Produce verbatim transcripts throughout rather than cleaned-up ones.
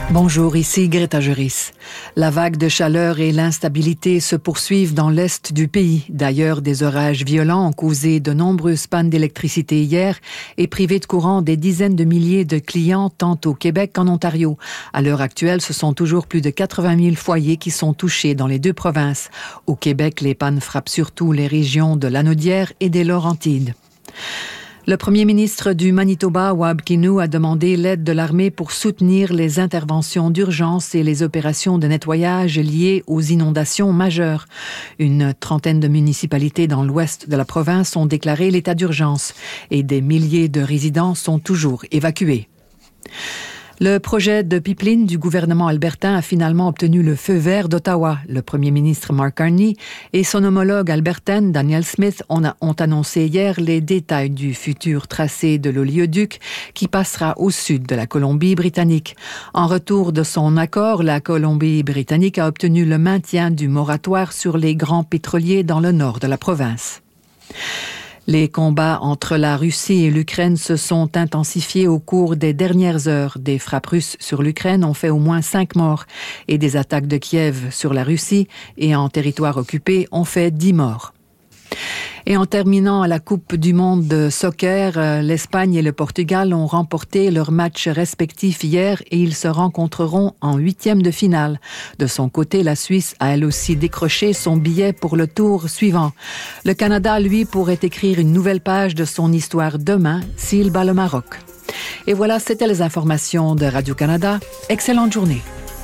Bonjour, ici Greta Juris. La vague de chaleur et l'instabilité se poursuivent dans l'est du pays. D'ailleurs, des orages violents ont causé de nombreuses pannes d'électricité hier et privé de courant des dizaines de milliers de clients tant au Québec qu'en Ontario. À l'heure actuelle, ce sont toujours plus de quatre-vingt mille foyers qui sont touchés dans les deux provinces. Au Québec, les pannes frappent surtout les régions de Lanaudière et des Laurentides. Le premier ministre du Manitoba, Wab Kinew, a demandé l'aide de l'armée pour soutenir les interventions d'urgence et les opérations de nettoyage liées aux inondations majeures. Une trentaine de municipalités dans l'ouest de la province ont déclaré l'état d'urgence et des milliers de résidents sont toujours évacués. Le projet de pipeline du gouvernement albertain a finalement obtenu le feu vert d'Ottawa. Le premier ministre Mark Carney et son homologue albertaine Danielle Smith ont, a, ont annoncé hier les détails du futur tracé de l'oléoduc qui passera au sud de la Colombie-Britannique. En retour de son accord, la Colombie-Britannique a obtenu le maintien du moratoire sur les grands pétroliers dans le nord de la province. Les combats entre la Russie et l'Ukraine se sont intensifiés au cours des dernières heures. Des frappes russes sur l'Ukraine ont fait au moins cinq morts et des attaques de Kiev sur la Russie et en territoire occupé ont fait dix morts. Et en terminant à la Coupe du monde de soccer, l'Espagne et le Portugal ont remporté leurs matchs respectifs hier et ils se rencontreront en huitième de finale. De son côté, la Suisse a elle aussi décroché son billet pour le tour suivant. Le Canada, lui, pourrait écrire une nouvelle page de son histoire demain s'il bat le Maroc. Et voilà, c'était les informations de Radio-Canada. Excellente journée.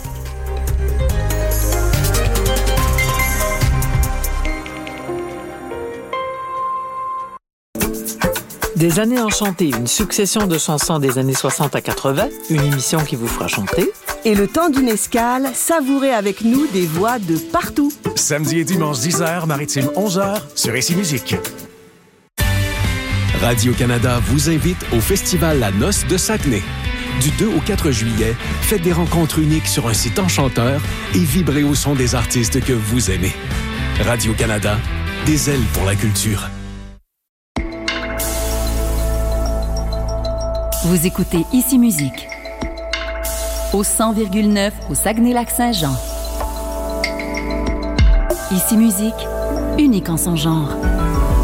Des années enchantées, une succession de chansons des années soixante à quatre-vingts, une émission qui vous fera chanter. Et le temps d'une escale, savourez avec nous des voix de partout. Samedi et dimanche dix heures, maritime onze heures, sur Ici Musique. Radio-Canada vous invite au festival La Noce de Saguenay. Du deux au quatre juillet, faites des rencontres uniques sur un site enchanteur et vibrez au son des artistes que vous aimez. Radio-Canada, des ailes pour la culture. Vous écoutez Ici Musique au cent virgule neuf au Saguenay-Lac-Saint-Jean. Ici Musique, unique en son genre.